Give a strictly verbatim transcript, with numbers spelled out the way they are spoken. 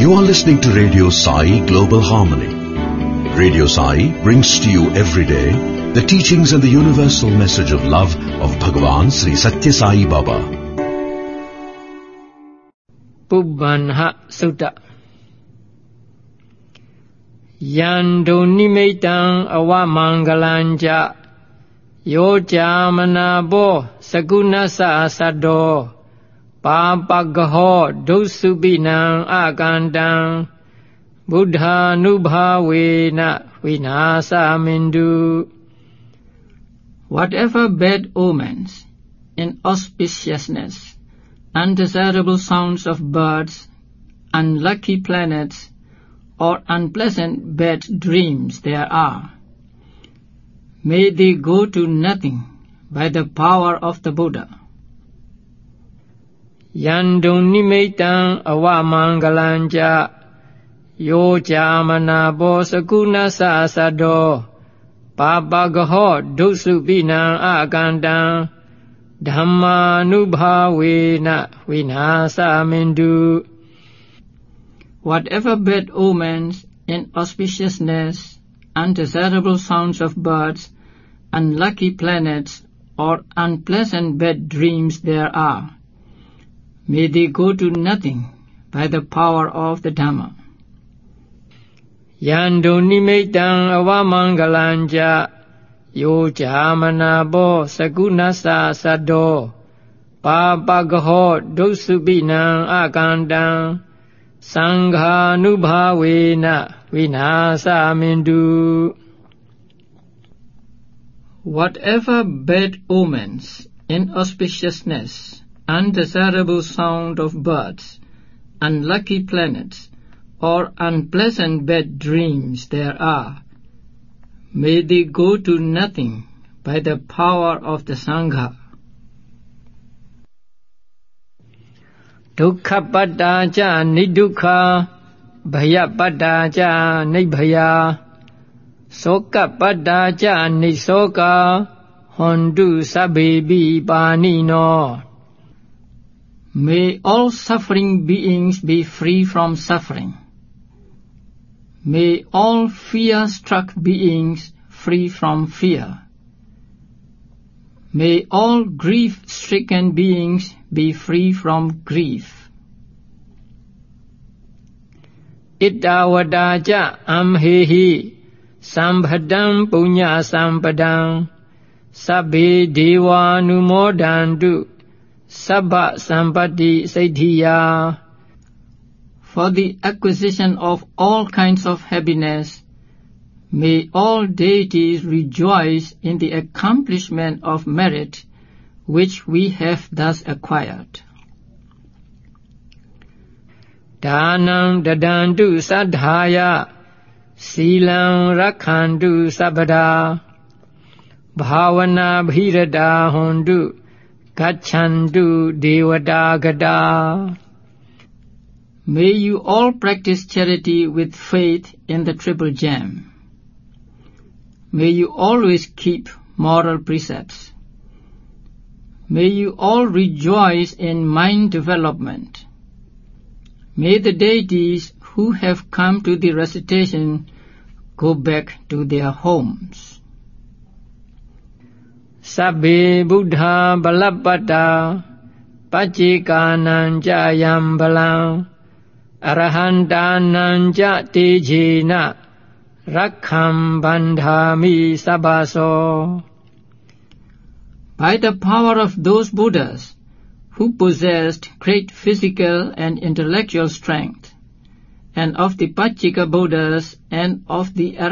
You are listening to Radio Sai Global Harmony. Radio Sai brings to you every day the teachings and the universal message of love of Bhagavan Sri Satya Sai Baba. Pubbannha Sutta Yando Nimaitan Awamangalanja Yojamana Bo Sagunasa Sado Papagaho Dosubinang Agandang Buddha Nubhavena Vinasa Mindu. Whatever bad omens, inauspiciousness, undesirable sounds of birds, unlucky planets, or unpleasant bad dreams there are, may they go to nothing by the power of the Buddha. Yandung Nimaitan Awamangalanja Yojamana Bosakuna Sasado Papagaho Dosubinang Agandang Dhamma Nubhavena Vinasa Mindu. Whatever bad omens, inauspiciousness, undesirable sounds of birds, unlucky planets, or unpleasant bad dreams there are, may they go to nothing by the power of the Dhamma. Yando Nimaitan Awamangalanja Yojamana Bo Sagunasa Sado Papagaho Dosubinang Agandang Sangha Nubhavena Vinasa Mindu. Whatever bad omens, inauspiciousness, undesirable sound of birds, unlucky planets, or unpleasant bad dreams there are, may they go to nothing by the power of the Sangha. Dukkha pada ca nidukha, bhaya pada ca nibhaya, soka pada ca nisoka, hondu sabhebi panino. May all suffering beings be free from suffering. May all fear-struck beings free from fear. May all grief-stricken beings be free from grief. Ittavada ca amhehi sambhadam punya sampadang sabbe deva numodantu sabba sampati siddhiya. For the acquisition of all kinds of happiness, may all deities rejoice in the accomplishment of merit which we have thus acquired. Dhanam dadantu sadhaya silam rakhantu sabada bhavana bhirada hondu gachantu devata gada. May you all practice charity with faith in the Triple Gem. May you always keep moral precepts. May you all rejoice in mind development. May the deities who have come to the recitation go back to their homes. Sabbe Buddha Balapata Pachikanam Jayam Balam Arahantanam Jatijena Rakham Bandhami Sabaso. By the power of those Buddhas who possessed great physical and intellectual strength, and of the Pachika Buddhas and of the